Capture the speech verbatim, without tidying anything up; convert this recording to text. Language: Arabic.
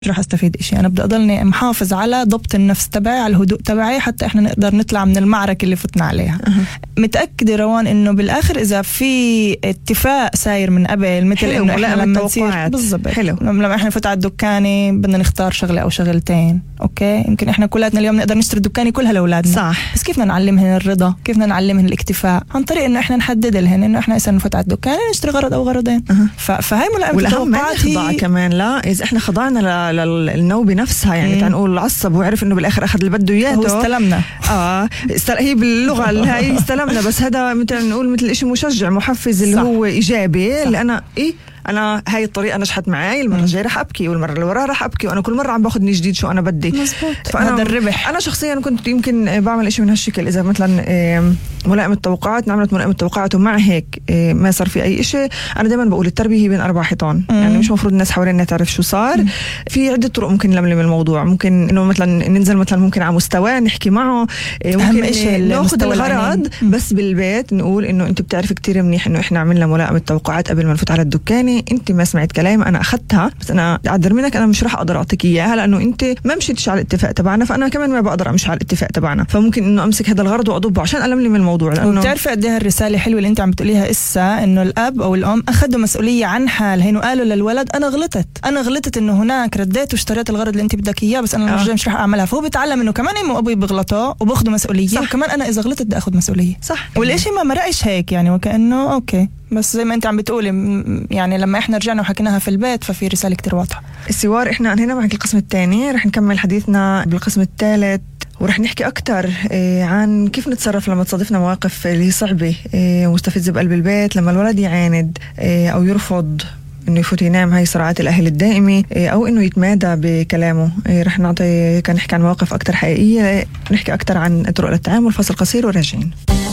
رح استفيد إشي. أنا بدي أضلني محافظ على ضبط النفس تبعي، على الهدوء تبعي، حتى إحنا نقدر نطلع من المعركة اللي فتنا عليها. أه. متأكدة روان إنه بالآخر إذا في اتفاق ساير من قبل، مثل إنه إحنا لما نصير بالضبط حلو لما إحنا نفوت على الدكانة بدنا نختار شغلة أو شغلتين، أوكي يمكن إحنا كلاتنا اليوم نقدر نشتري الدكانة كلها لأولادنا، صح، بس كيف بدنا نعلمهن الرضا؟ كيف بدنا نعلمهن الاكتفاء؟ عن طريق إنه إحنا نحدد لهن إنه إحنا إذا نفوت على الدكانة نشتري غرض أو غرضين. أه. فهاي ملائمة التوقعات هي كمان. لا إذا إحنا خضعنا للنوبة نفسها، يعني تعال نقول عصب وعرف إنه بالآخر أخذ اللي بده إياه، استلمنا. آه استل... هي باللغة هاي استلمنا، بس هذا مثل نقول مثل إشي مشجع محفز اللي صح. هو إيجابي، اللي أنا إيه أنا هاي الطريقة نجحت معي، المرة الجاية رح أبكي، والمرة اللي وراها رح أبكي، وأنا كل مرة عم باخدني جديد شو أنا بدي. فأنا هذا الربح. أنا شخصيا كنت يمكن بعمل إشي من هالشكل، إذا مثلا ملائمة التوقعات عملت ملائمة التوقعات ومع هيك ما صار في أي إشي، أنا دايما بقول التربية هي بين أربع حيطان، يعني مش مفروض الناس حوالينا تعرف شو صار. مم. في عدة طرق ممكن نلملم الموضوع، ممكن إنه مثلا ننزل مثلا ممكن على مستوى نحكي معه، ممكن ناخذ الغرض بس بالبيت نقول إنه أنت بتعرف كتير منيح إنه إحنا عملنا ملائمة توقعات قبل ما نفوت على الدكانة، أنت ما سمعت كلام أنا أخذتها، بس أنا أعذر منك أنا مش راح أقدر أعطيك إياها لأنه أنت ما مشيتش على الاتفاق تبعنا، فأنا كمان ما بقدر أمشي على الاتفاق تبعنا، فممكن إنه أمسك هذا الغرض وأضبه عشان ألملم الموضوع. لأنه وبتعرفي قد إيه الرسالة حلوة اللي أنت عم بتقوليها إسا، إنه الأب أو الأم أخذوا مسؤولية عن حالهم وقالوا للولد أنا غلطت، أنا غلطت إنه هناك رديت واشتريت الغرض اللي أنت بدك إياه، بس أنا آه. مش راح أعملها. فهو بيتعلم إنه كمان أمه وأبوي بيغلطوا وباخذوا مسؤولية، صح. وكمان أنا إذا غلطت بدي أخذ مسؤولية، صح. والإشي ما مرقش هيك يعني، وكأنه أوكي، بس زي ما انت عم بتقولي يعني لما احنا رجعنا وحكيناها في البيت ففي رسالة كتير واضحة. السوار احنا هنا معك القسم الثاني، رح نكمل حديثنا بالقسم الثالث، ورح نحكي أكتر اه عن كيف نتصرف لما تصادفنا مواقف اللي هي صعبة اه مستفزة بقلب البيت، لما الولد يعاند اه أو يرفض إنه يفوت ينام، هاي صراعات الأهل الدائمة، اه أو إنه يتمادى بكلامه. اه رح نعطي كان نحكي عن مواقف أكتر حقيقية، نحكي أكتر عن طرق للتعامل. فاصل قصير وراجعين.